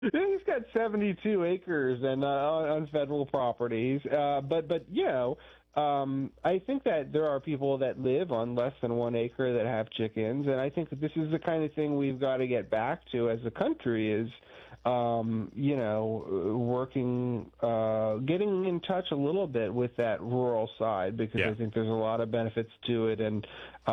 He's got 72 acres and on federal properties. But I think that there are people that live on less than 1 acre that have chickens, and I think that this is the kind of thing we've got to get back to as a country is, working, getting in touch a little bit with that rural side because Yeah. I think there's a lot of benefits to it, and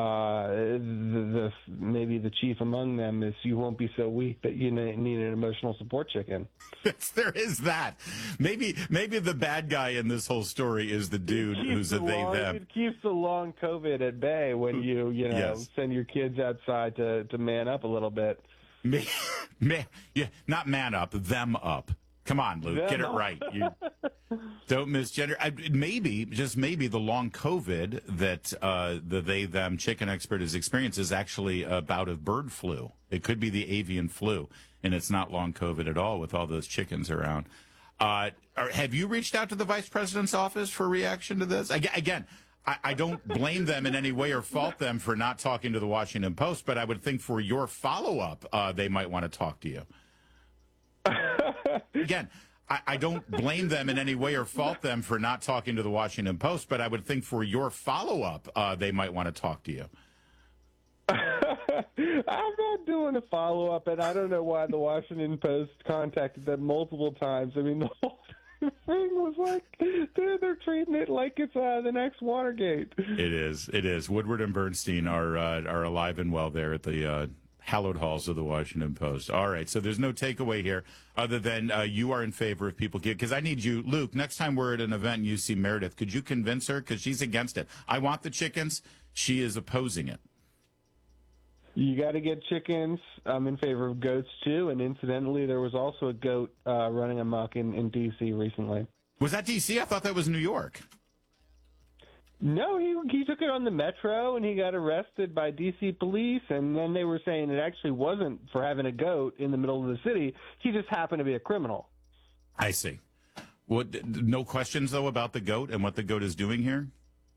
maybe the chief among them is you won't be so weak that you need an emotional support chicken. There is that. Maybe the bad guy in this whole story is the dude who's a they them. It keeps the long COVID at bay when Yes. send your kids outside to man up a little bit. Yeah, not man up, them up. Come on, Luke, get it right. You don't misgender. Maybe, just maybe, the long COVID that the they/them chicken expert has experienced is actually a bout of bird flu. It could be the avian flu, and it's not long COVID at all with all those chickens around. Have you reached out to the vice president's office for reaction to this? Again, I don't blame them in any way or fault them for not talking to the Washington Post, but I would think for your follow-up, they might want to talk to you. Again, I don't blame them in any way or fault them for not talking to the Washington Post, but I would think for your follow-up, they might want to talk to you. I'm not doing a follow-up, and I don't know why the Washington Post contacted them multiple times. I mean, the whole thing was like, dude, they're treating it like it's the next Watergate. It is. Woodward and Bernstein are alive and well there at the hallowed halls of the Washington Post. All right, so there's no takeaway here other than you are in favor of people because I need you, Luke, next time we're at an event and you see Meredith, could you convince her? Because she's against it. I want the chickens. She is opposing it. You got to get chickens. I'm in favor of goats, too. And incidentally, there was also a goat running amok in D.C. recently. Was that D.C.? I thought that was New York. No, he took it on the metro, and he got arrested by D.C. police. And then they were saying it actually wasn't for having a goat in the middle of the city. He just happened to be a criminal. I see. No questions, though, about the goat and what the goat is doing here?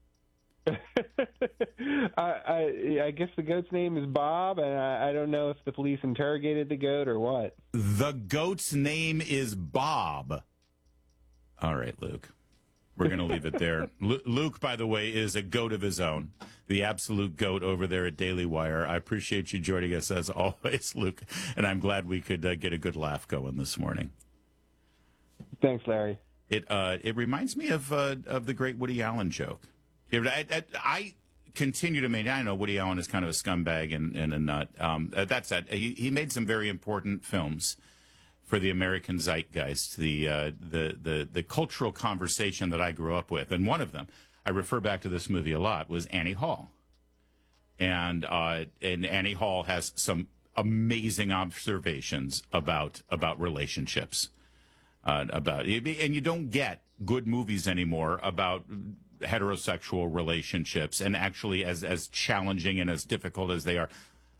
I guess the goat's name is Bob, and I don't know if the police interrogated the goat or what. The goat's name is Bob. All right, Luke. We're going to leave it there. Luke, by the way, is a goat of his own, the absolute goat over there at Daily Wire. I appreciate you joining us as always, Luke, and I'm glad we could get a good laugh going this morning. Thanks, Larry. It reminds me of the great Woody Allen joke. I continue to maintain, I know Woody Allen is kind of a scumbag and a nut. That said, he made some very important films for the American zeitgeist, the cultural conversation that I grew up with. And one of them, I refer back to this movie a lot, was Annie Hall. And Annie Hall has some amazing observations about relationships. And you don't get good movies anymore about heterosexual relationships, and actually as challenging and as difficult as they are,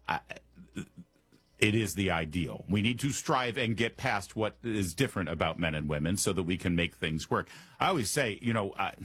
it is the ideal. We need to strive and get past what is different about men and women so that we can make things work. I always say, and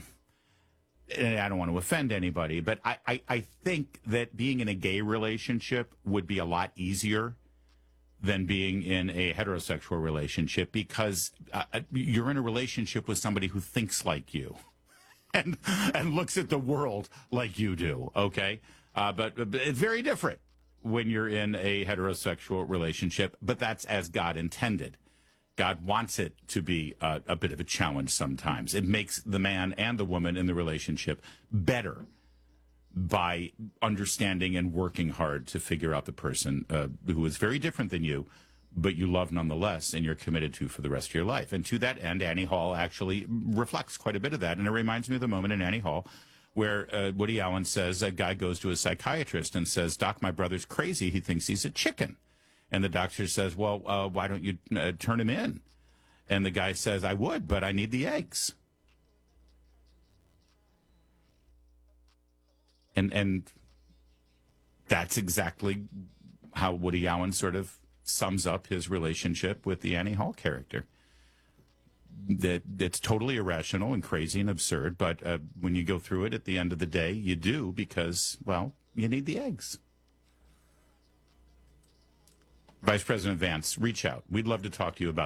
I don't want to offend anybody, but I think that being in a gay relationship would be a lot easier than being in a heterosexual relationship because you're in a relationship with somebody who thinks like you. And looks at the world like you do, okay? But it's very different when you're in a heterosexual relationship, but that's as God intended. God wants it to be a bit of a challenge sometimes. It makes the man and the woman in the relationship better by understanding and working hard to figure out the person who is very different than you, but you love nonetheless, and you're committed to for the rest of your life. And to that end, Annie Hall actually reflects quite a bit of that. And it reminds me of the moment in Annie Hall where Woody Allen says, a guy goes to a psychiatrist and says, Doc, my brother's crazy. He thinks he's a chicken. And the doctor says, well, why don't you turn him in? And the guy says, I would, but I need the eggs. And that's exactly how Woody Allen sort of sums up his relationship with the Annie Hall character. That it's totally irrational and crazy and absurd, but when you go through it at the end of the day, you do because, well, you need the eggs. Vice President Vance, reach out. We'd love to talk to you about